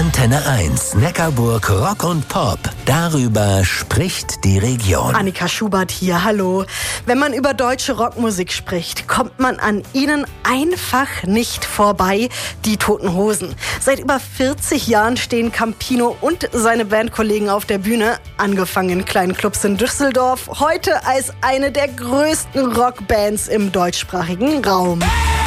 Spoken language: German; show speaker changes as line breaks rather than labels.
Antenne 1, Neckarburg Rock und Pop. Darüber spricht die Region.
Annika Schubert hier, hallo. Wenn man über deutsche Rockmusik spricht, kommt man an ihnen einfach nicht vorbei, die Toten Hosen. Seit über 40 Jahren stehen Campino und seine Bandkollegen auf der Bühne, angefangen in kleinen Clubs in Düsseldorf, heute als eine der größten Rockbands im deutschsprachigen Raum.